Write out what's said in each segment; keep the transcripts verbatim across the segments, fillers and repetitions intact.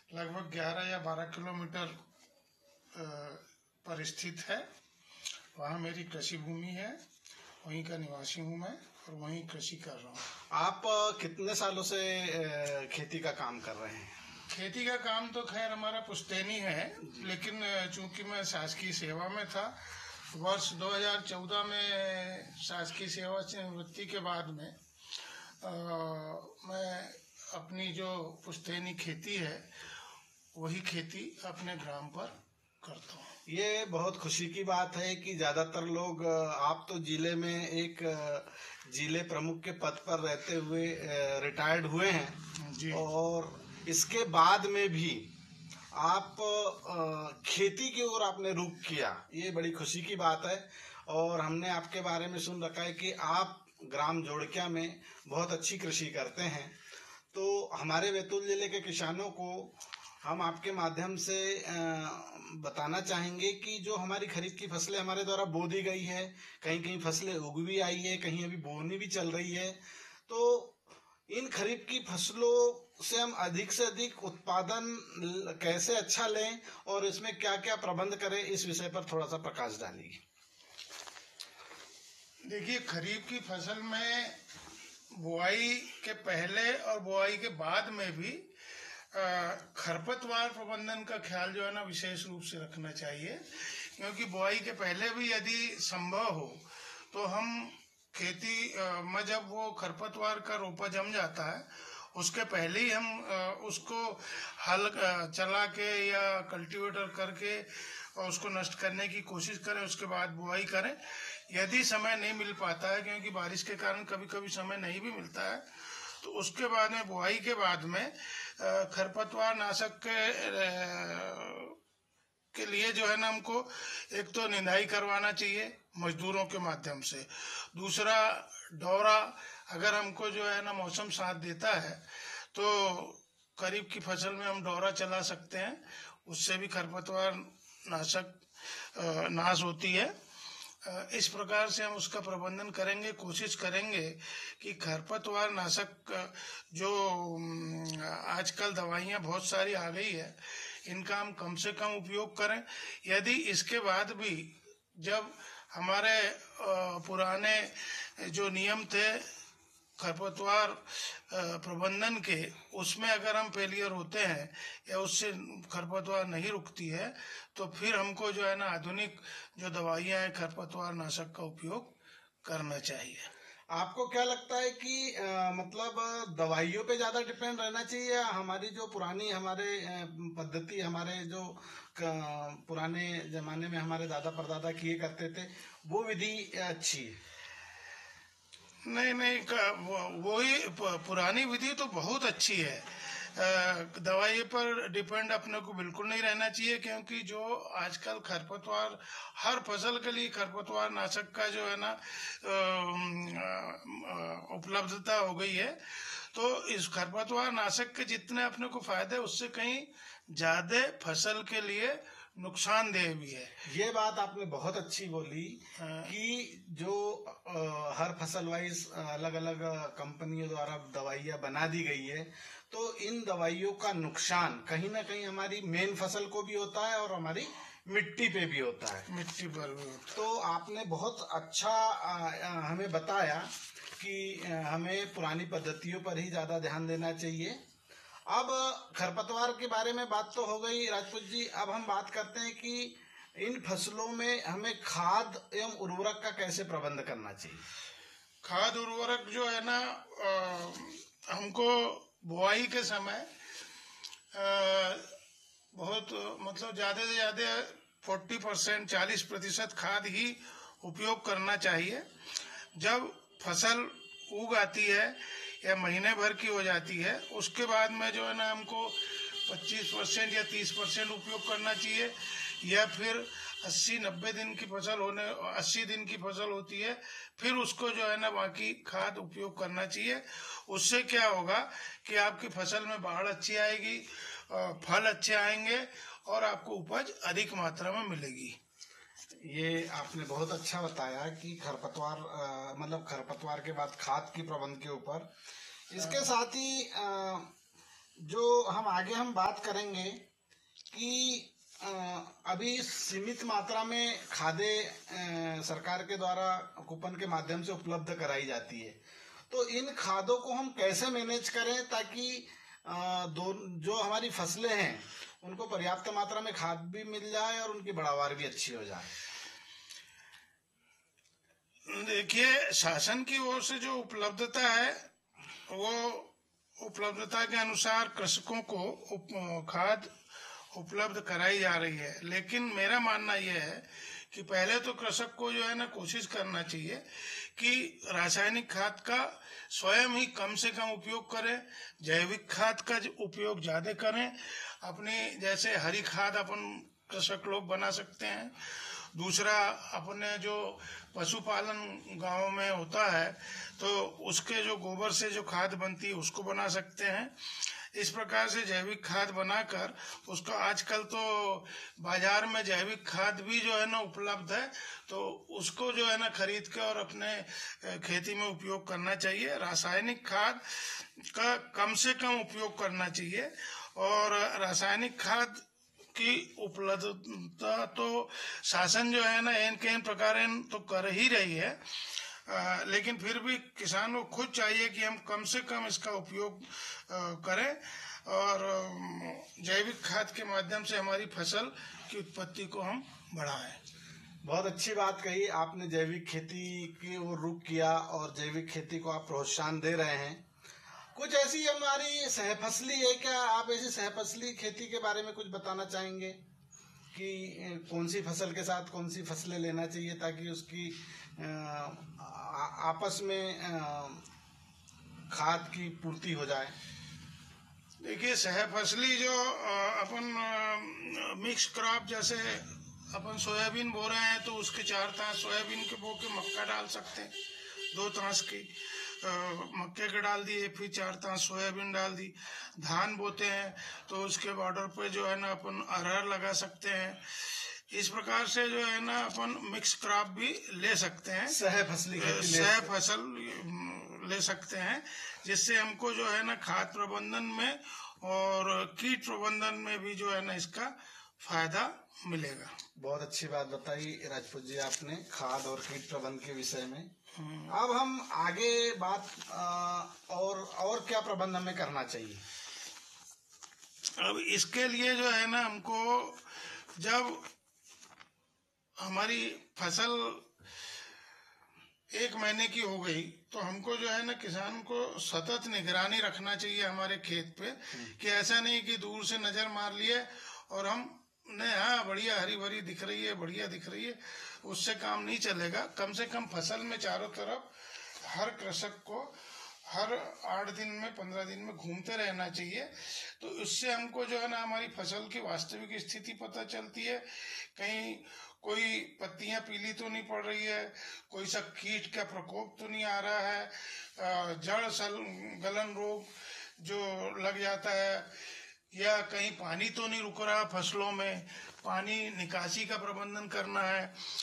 लगभग ग्यारह या बारह किलोमीटर पर स्थित है। वहाँ मेरी कृषि भूमि है, वहीं का निवासी हूँ मैं और वहीं कृषि कर रहा हूँ। आप कितने सालों से खेती का काम कर रहे हैं? खेती का काम तो खैर हमारा पुश्तैनी है, लेकिन चूंकि मैं शासकीय सेवा में था, वर्ष दो हज़ार चौदह में शासकीय सेवा से निवृत्ति के बाद में आ, मैं अपनी जो पुश्तैनी खेती है वही खेती अपने ग्राम पर करता हूँ। ये बहुत खुशी की बात है कि ज़्यादातर लोग, आप तो जिले में एक जिले प्रमुख के पद पर रहते हुए रिटायर्ड हुए हैं जी। और इसके बाद में भी आप खेती की ओर आपने रुख किया, ये बड़ी खुशी की बात है। और हमने आपके बारे में सुन रखा है कि आप ग्राम जोड़किया में बहुत अच्छी कृषि करते हैं। तो हमारे बैतूल जिले के किसानों को हम आपके माध्यम से बताना चाहेंगे कि जो हमारी खरीफ की फसलें हमारे द्वारा बो दी गई है, कहीं कहीं फसलें उग भी आई है, कहीं अभी बोनी भी चल रही है, तो इन खरीफ की फसलों से हम अधिक से अधिक उत्पादन कैसे अच्छा लें और इसमें क्या क्या प्रबंध करें, इस विषय पर थोड़ा सा प्रकाश डालिए। देखिए, खरीफ की फसल में बुआई के पहले और बुआई के बाद में भी खरपतवार प्रबंधन का ख्याल जो है ना विशेष रूप से रखना चाहिए, क्योंकि बुआई के पहले भी यदि संभव हो तो हम खेती में जब वो खरपतवार का रोपा जम जाता है उसके पहले ही हम उसको हल चला के या कल्टीवेटर करके और उसको नष्ट करने की कोशिश करें, उसके बाद बुआई करें। यदि समय नहीं मिल पाता है, क्योंकि बारिश के कारण कभी कभी समय नहीं भी मिलता है, तो उसके बाद में बुआई के बाद में खरपतवार नाशक के, के लिए जो है ना हमको एक तो निंदाई करवाना चाहिए मजदूरों के माध्यम से। दूसरा, डोरा अगर हमको जो है ना मौसम साथ देता है तो खरीफ की फसल में हम डोरा चला सकते हैं, उससे भी खरपतवार नाशक नाश होती है। इस प्रकार से हम उसका प्रबंधन करेंगे, कोशिश करेंगे कि खरपतवार नाशक जो आजकल दवाइयाँ बहुत सारी आ गई है, इनका हम कम से कम उपयोग करें। यदि इसके बाद भी जब हमारे पुराने जो नियम थे खरपतवार प्रबंधन के, उसमें अगर हम फेलियर होते हैं या उससे खरपतवार नहीं रुकती है, तो फिर हमको जो है ना आधुनिक जो दवाइयाँ हैं खरपतवार नाशक का उपयोग करना चाहिए। आपको क्या लगता है कि आ, मतलब दवाइयों पे ज़्यादा डिपेंड रहना चाहिए या हमारी जो पुरानी हमारे पद्धति, हमारे जो पुराने ज़माने में हमारे दादा परदादा किए करते थे, वो विधि अच्छी है? नहीं नहीं, वही पुरानी विधि तो बहुत अच्छी है। दवाई पर डिपेंड अपने को बिल्कुल नहीं रहना चाहिए, क्योंकि जो आजकल खरपतवार हर फसल के लिए खरपतवार नाशक का जो है ना उपलब्धता हो गई है, तो इस खरपतवार नाशक के जितने अपने को फायदे, उससे कहीं ज्यादा फसल के लिए नुकसानदेह भी है। ये बात आपने बहुत अच्छी बोली कि जो आ, हर फसल वाइज अलग अलग कंपनियों द्वारा दवाइयाँ बना दी गई है, तो इन दवाइयों का नुकसान कहीं ना कहीं हमारी मेन फसल को भी होता है और हमारी मिट्टी पे भी होता है। मिट्टी पर भी होता है। तो आपने बहुत अच्छा आ, आ, हमें बताया कि हमें पुरानी पद्धतियों पर ही ज़्यादा ध्यान देना चाहिए। अब खरपतवार के बारे में बात तो हो गई राजपूत जी, अब हम बात करते हैं कि इन फसलों में हमें खाद एवं उर्वरक का कैसे प्रबंध करना चाहिए। खाद उर्वरक जो है ना, हमको बुआई के समय बहुत मतलब ज़्यादा से ज़्यादा फोर्टी परसेंट चालीस प्रतिशत खाद ही उपयोग करना चाहिए। जब फसल उग आती है या महीने भर की हो जाती है, उसके बाद में जो है ना हमको पच्चीस परसेंट या तीस परसेंट उपयोग करना चाहिए, या फिर अस्सी नब्बे दिन की फसल होने अस्सी दिन की फसल होती है फिर उसको जो है ना बाकी खाद उपयोग करना चाहिए। उससे क्या होगा कि आपकी फसल में बाढ़ अच्छी आएगी, फल अच्छे आएंगे और आपको उपज अधिक मात्रा में मिलेगी। ये आपने बहुत अच्छा बताया कि खरपतवार मतलब खरपतवार के बाद खाद की प्रबंध के ऊपर। इसके साथ ही आ, जो हम आगे हम बात करेंगे कि अभी सीमित मात्रा में खादें सरकार के द्वारा कूपन के माध्यम से उपलब्ध कराई जाती है, तो इन खादों को हम कैसे मैनेज करें ताकि दो जो हमारी फसलें हैं उनको पर्याप्त मात्रा में खाद भी मिल जाए और उनकी पैदावार भी अच्छी हो जाए। देखिए, शासन की ओर से जो उपलब्धता है वो उपलब्धता के अनुसार कृषकों को उप, खाद उपलब्ध कराई जा रही है, लेकिन मेरा मानना यह है कि पहले तो कृषक को जो है ना कोशिश करना चाहिए कि रासायनिक खाद का स्वयं ही कम से कम उपयोग करें, जैविक खाद का उपयोग ज्यादा करें। अपने जैसे हरी खाद अपन कृषक लोग बना सकते हैं। दूसरा, अपने जो पशुपालन गांव में होता है तो उसके जो गोबर से जो खाद बनती है उसको बना सकते हैं। इस प्रकार से जैविक खाद बनाकर उसका, आजकल तो बाजार में जैविक खाद भी जो है ना उपलब्ध है, तो उसको जो है ना खरीद के और अपने खेती में उपयोग करना चाहिए। रासायनिक खाद का कम से कम उपयोग करना चाहिए और रासायनिक खाद की उपलब्धता तो शासन जो है ना इन कई प्रकार तो कर ही रही है, आ, लेकिन फिर भी किसान को खुद चाहिए कि हम कम से कम इसका उपयोग आ, करें और जैविक खाद के माध्यम से हमारी फसल की उत्पत्ति को हम बढ़ाएं। बहुत अच्छी बात कही आपने, जैविक खेती की ओर रुख किया और जैविक खेती को आप प्रोत्साहन दे रहे हैं। कुछ ऐसी हमारी सहफसली है क्या? आप ऐसी सहफसली खेती के बारे में कुछ बताना चाहेंगे कि कौन सी फसल के साथ कौन सी फसलें लेना चाहिए ताकि उसकी आपस में खाद की पूर्ति हो जाए? देखिए, सहफसली जो अपन मिक्स क्रॉप, जैसे अपन सोयाबीन बो रहे हैं तो उसके चार तास सोयाबीन के बो के मक्का डाल सकते हैं, दो तास की मक्के के डाल दिए, फिर चार तास सोयाबीन डाल दी। धान बोते हैं तो उसके बॉर्डर पे जो है ना अपन अरहर लगा सकते हैं। इस प्रकार से जो है ना अपन मिक्स क्रॉप भी ले सकते हैं, सह फसली सह फसल ले सकते हैं, जिससे हमको जो है ना खाद प्रबंधन में और कीट प्रबंधन में भी जो है ना इसका फायदा मिलेगा। बहुत अच्छी बात बताई राजपूत जी आपने खाद और कीट प्रबंधन के विषय में। अब हम आगे बात आ, और और क्या प्रबंध हमें करना चाहिए? अब इसके लिए जो है ना हमको, जब हमारी फसल एक महीने की हो गई तो हमको जो है ना किसान को सतत निगरानी रखना चाहिए हमारे खेत पे, कि ऐसा नहीं कि दूर से नजर मार लिए और हम ने हाँ बढ़िया हरी भरी दिख रही है, बढ़िया दिख रही है, उससे काम नहीं चलेगा। कम से कम फसल में चारों तरफ हर कृषक को हर आठ दिन में पंद्रह दिन में घूमते रहना चाहिए, तो इससे हमको जो है ना हमारी फसल की वास्तविक स्थिति पता चलती है। कहीं कोई पत्तियां पीली तो नहीं पड़ रही है, कोई सा कीट का प्रकोप तो नहीं आ रहा है, जड़ सल गलन रोग जो लग जाता है, या कहीं पानी तो नहीं रुक रहा फसलों में। पानी निकासी का प्रबंधन करना है।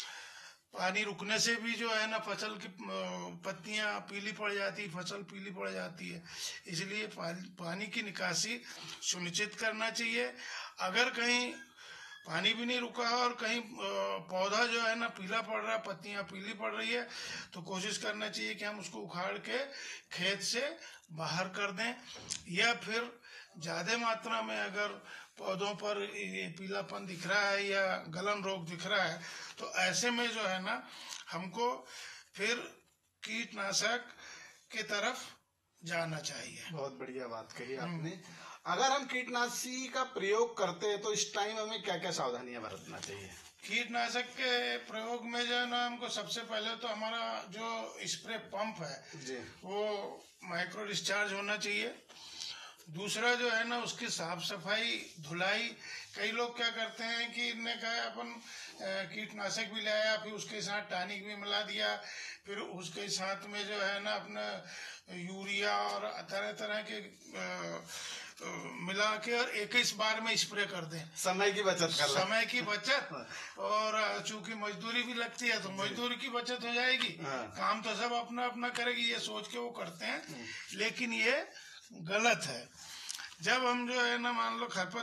पानी रुकने से भी जो है ना फसल की पत्तियां पीली पड़ जाती, फसल पीली पड़ जाती है, इसलिए पानी की निकासी सुनिश्चित करना चाहिए। अगर कहीं पानी भी नहीं रुका और कहीं पौधा जो है ना पीला पड़ रहा, पत्तियां पीली पड़ रही है, तो कोशिश करना चाहिए कि हम उसको उखाड़ के खेत से बाहर कर दें, या फिर ज्यादा मात्रा में अगर पौधों पर ये पीलापन दिख रहा है या गलन रोग दिख रहा है, तो ऐसे में जो है ना हमको फिर कीटनाशक की तरफ जाना चाहिए। बहुत बढ़िया बात कही आपने। अगर हम कीटनाशी का प्रयोग करते हैं तो इस टाइम हमें क्या क्या सावधानियां बरतना चाहिए? कीटनाशक के प्रयोग में जो है ना हमको सबसे पहले तो हमारा जो स्प्रे पंप है जी, वो माइक्रो डिस्चार्ज होना चाहिए। दूसरा जो है ना उसकी साफ सफाई धुलाई। कई लोग क्या करते हैं कि इनने कहा अपन कीटनाशक भी लाया, फिर उसके साथ टॉनिक भी मिला दिया, फिर उसके साथ में जो है ना अपना यूरिया और तरह तरह के आ, मिला के और एक इस बार में स्प्रे कर दें। समय की बचत कर समय की बचत, और चूंकि मजदूरी भी लगती है तो मजदूरी की बचत हो जाएगी। काम तो सब अपना अपना करेगी, ये सोच के वो करते हैं, लेकिन ये गलत है। जब हम जो है ना मान लो खरपत